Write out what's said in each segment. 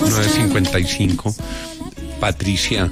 9:55. Patricia,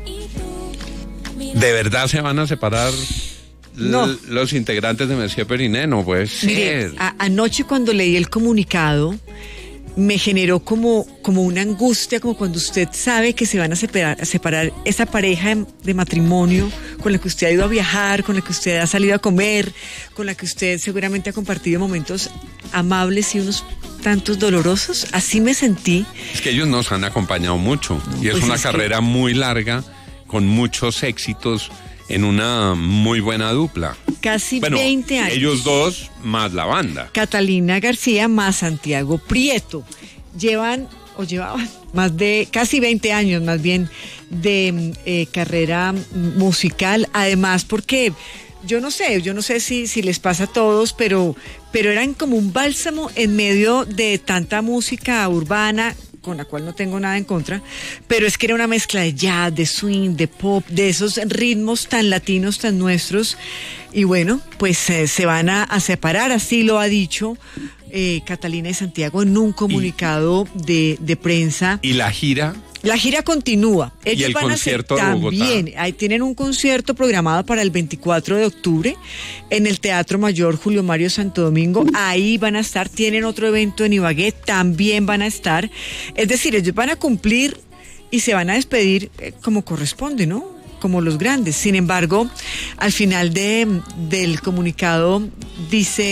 ¿de verdad se van a separar los integrantes de Messier Periné? No puede ser. Mire, anoche cuando leí el comunicado me generó como una angustia, como cuando usted sabe que se van a separar esa pareja de matrimonio con la que usted ha ido a viajar, con la que usted ha salido a comer, con la que usted seguramente ha compartido momentos amables y unos tantos dolorosos. Así me sentí. Es que ellos nos han acompañado mucho y es una carrera muy larga, con muchos éxitos, en una muy buena dupla. Casi 20 años. Ellos dos más la banda. Catalina García más Santiago Prieto. Llevaban más de casi 20 años más bien de carrera musical. Además, porque yo no sé si les pasa a todos, pero eran como un bálsamo en medio de tanta música urbana, con la cual no tengo nada en contra, pero es que era una mezcla de jazz, de swing, de pop, de esos ritmos tan latinos, tan nuestros, y bueno, pues se van a separar, así lo ha dicho Catalina y Santiago en un comunicado de prensa. ¿Y la gira? La gira continúa. Ellos ¿Y el van concierto a hacer de Bogotá? también. Ahí tienen un concierto programado para el 24 de octubre en el Teatro Mayor Julio Mario Santo Domingo. Ahí van a estar. Tienen otro evento en Ibagué, también van a estar. Es decir, ellos van a cumplir y se van a despedir como corresponde, ¿no? Como los grandes. Sin embargo, al final del comunicado dice